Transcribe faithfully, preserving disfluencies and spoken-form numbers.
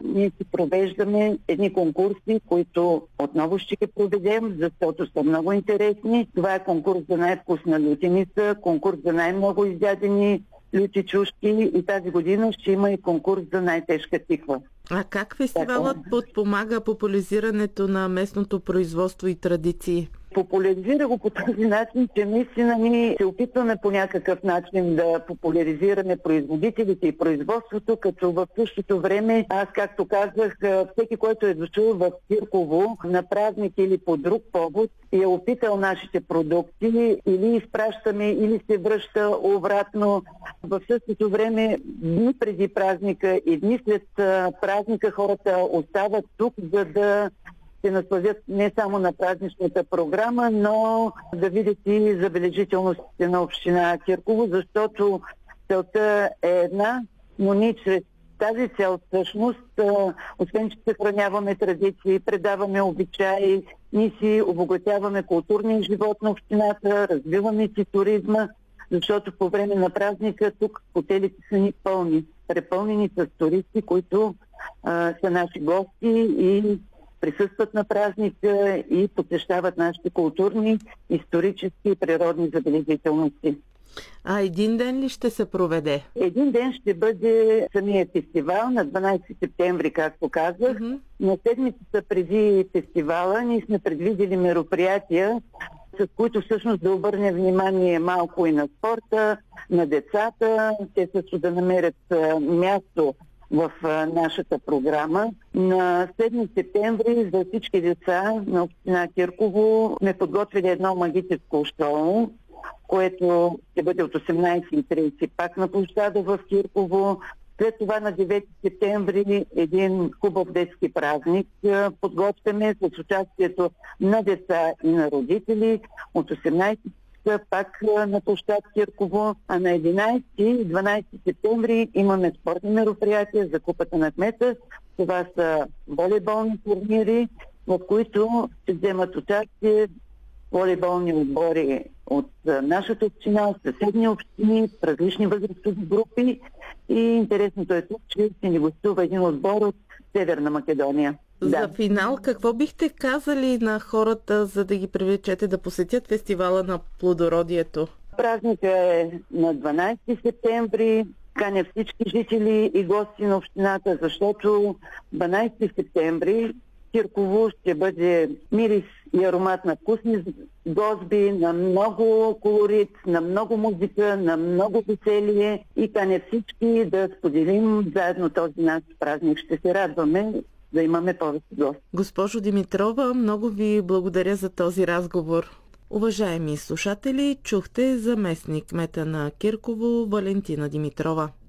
ние си провеждаме едни конкурси, които отново ще ги проведем, защото са много интересни. Това е конкурс за най-вкусна лютеница, конкурс за най-много изядени люти чушки и тази година ще има и конкурс за най-тежка тиква. А как фестивалът подпомага популяризирането на местното производство и традиции? Популяризира го по този начин, че наистина ние се опитваме по някакъв начин да популяризираме производителите и производството, като в същото време, аз както казах, всеки, който е дошъл в Кирково на празник или по друг повод и е опитал нашите продукти, или изпращаме, или се връща обратно. В същото време, дни преди празника и дни след празника хората остават тук, за да се насладят не само на празничната програма, но да видят и забележителностите на община Кирково, защото целта е една, но ние чрез тази цел всъщност, освен че съхраняваме традиции, предаваме обичаи, ние си обогатяваме културния живот на общината, развиваме си туризма, защото по време на празника тук хотелите са ни пълни, препълнени с туристи, които а, са наши гости и присъстват на празника и посещават нашите културни, исторически и природни забележителности. А един ден ли ще се проведе? Един ден ще бъде самия фестивал на дванадесети септември, както казах. Mm-hmm. На седмицата преди фестивала ние сме предвидели мероприятия, с които всъщност да обърнем внимание малко и на спорта, на децата. Те също да намерят място в а, нашата програма. На седми септември за всички деца на община Кирково сме подготвили едно магическо шоу, което ще бъде от осемнадесет и тридесет пак на площада в Кирково. След това на девети септември един хубав детски празник подготвяме с участието на деца и на родители от осемнадесет пак на площад Кирково, а на единадесети и дванадесети септември имаме спортни мероприятия за Купата на кмета. Това са волейболни турнири, в които ще вземат участие волейболни отбори от нашата община, от съседни общини, различни възрастови групи и интересното е тук, че ще ни гостува един отбор от Северна Македония. За да. финал, какво бихте казали на хората, за да ги привлечете да посетят фестивала на плодородието? Празникът е на дванадесети септември. Каня всички жители и гости на общината, защото дванадесети септември Кирково ще бъде мирис и аромат на вкусни госби, на много колорит, на много музика, на много веселие и каня всички да споделим заедно този наш празник. Ще се радваме да имаме повече гости. Госпожо Димитрова, много ви благодаря за този разговор. Уважаеми слушатели, чухте заместник кмета на Кирково Валентина Димитрова.